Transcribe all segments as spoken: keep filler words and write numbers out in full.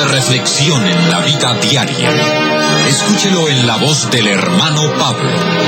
de reflexión en la vida diaria. Escúchelo en la voz del hermano Pablo.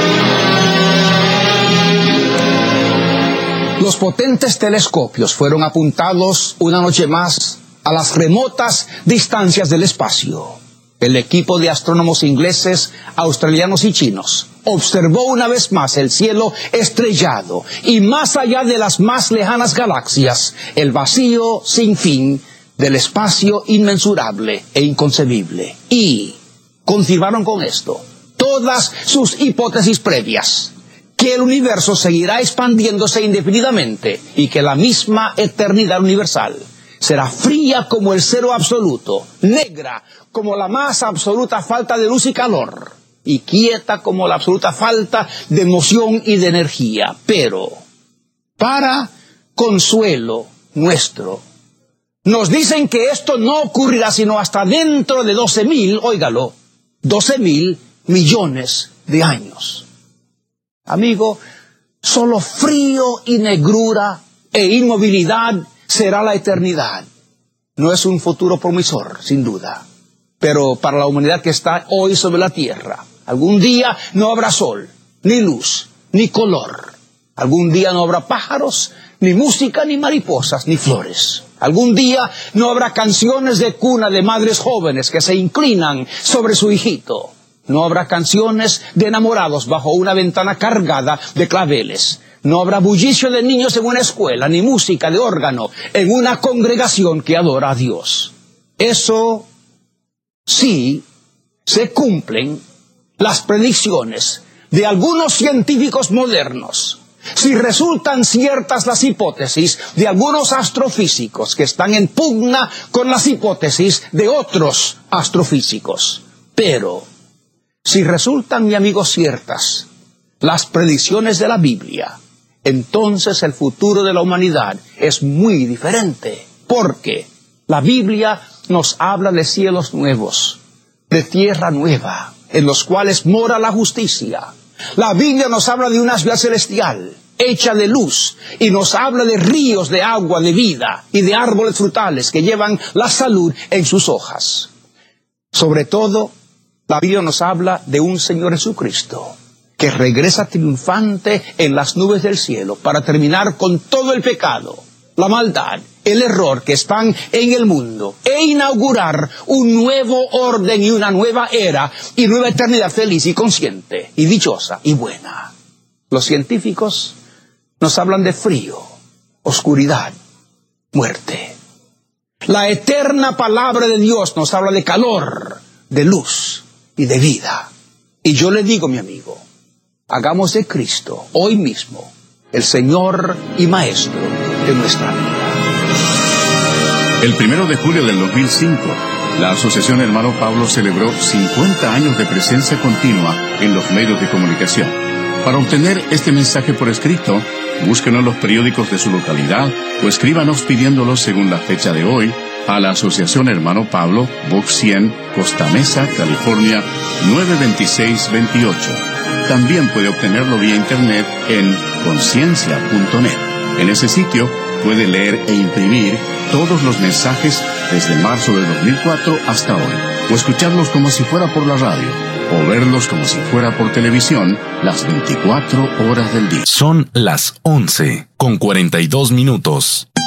Los potentes telescopios fueron apuntados una noche más a las remotas distancias del espacio. El equipo de astrónomos ingleses, australianos y chinos observó una vez más el cielo estrellado y más allá de las más lejanas galaxias, el vacío sin fin del espacio inmensurable e inconcebible. Y confirmaron con esto todas sus hipótesis previas, que el universo seguirá expandiéndose indefinidamente y que la misma eternidad universal será fría como el cero absoluto, negra como la más absoluta falta de luz y calor, y quieta como la absoluta falta de emoción y de energía. Pero, para consuelo nuestro, nos dicen que esto no ocurrirá sino hasta dentro de doce mil, óigalo, doce mil millones de años. Amigo, solo frío y negrura e inmovilidad será la eternidad. No es un futuro promisor, sin duda, pero para la humanidad que está hoy sobre la tierra, algún día no habrá sol, ni luz, ni color. Algún día no habrá pájaros, ni música, ni mariposas, ni flores. Algún día no habrá canciones de cuna de madres jóvenes que se inclinan sobre su hijito. No habrá canciones de enamorados bajo una ventana cargada de claveles. No habrá bullicio de niños en una escuela, ni música de órgano en una congregación que adora a Dios. Eso sí, se cumplen las predicciones de algunos científicos modernos. Si resultan ciertas las hipótesis de algunos astrofísicos que están en pugna con las hipótesis de otros astrofísicos. Pero si resultan, mi amigo, ciertas las predicciones de la Biblia, entonces el futuro de la humanidad es muy diferente, porque la Biblia nos habla de cielos nuevos, de tierra nueva, en los cuales mora la justicia. La Biblia nos habla de una ciudad celestial, hecha de luz, y nos habla de ríos de agua de vida y de árboles frutales que llevan la salud en sus hojas. Sobre todo, la Biblia nos habla de un Señor Jesucristo que regresa triunfante en las nubes del cielo para terminar con todo el pecado, la maldad, el error que están en el mundo e inaugurar un nuevo orden y una nueva era y nueva eternidad feliz y consciente y dichosa y buena. Los científicos nos hablan de frío, oscuridad, muerte. La eterna palabra de Dios nos habla de calor, de luz y de vida. Y yo le digo, mi amigo, hagamos de Cristo hoy mismo el Señor y Maestro de nuestra vida. El primero de julio del dos mil cinco, la Asociación Hermano Pablo celebró cincuenta años de presencia continua en los medios de comunicación. Para obtener este mensaje por escrito, búsquenos en los periódicos de su localidad o escríbanos pidiéndolo según la fecha de hoy a la Asociación Hermano Pablo, Box cien, Costa Mesa, California, nueve dos seis dos ocho. También puede obtenerlo vía internet en conciencia punto net. En ese sitio puede leer e imprimir todos los mensajes desde marzo de dos mil cuatro hasta hoy, o escucharlos como si fuera por la radio, o verlos como si fuera por televisión las veinticuatro horas del día. Son las once con cuarenta y dos minutos.